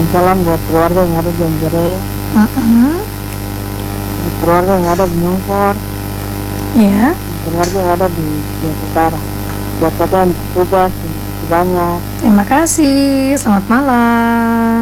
salam buat keluarga yang ada di Banjaraya, Mm-mm. keluarga yang ada di Nongfor, Ya, keluarga yang ada di Jakarta Utara. Buat kalian bertugas, terima kasih banyak. terima kasih. Selamat malam.